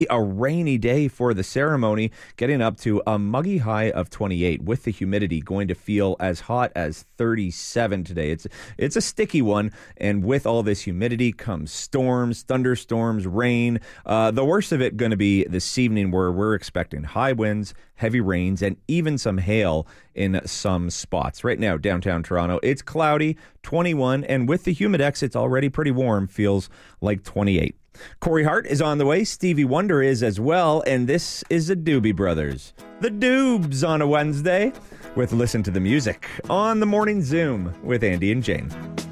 a rainy day for the ceremony, getting up to a muggy high of 28, with the humidity going to feel as hot as 37 today. It's a sticky one, and with all this humidity comes storms, thunderstorms, rain. The worst of it going to be this evening, where we're expecting high winds, heavy rains, and even some hail in some spots. Right now, downtown Toronto, it's cloudy, 21, and with the Humidex, it's already pretty warm, feels like 28. Corey Hart is on the way. Stevie Wonder is as well. And this is the Doobie Brothers. The Doobs on a Wednesday with Listen to the Music on the Morning Zoom with Andy and Jane.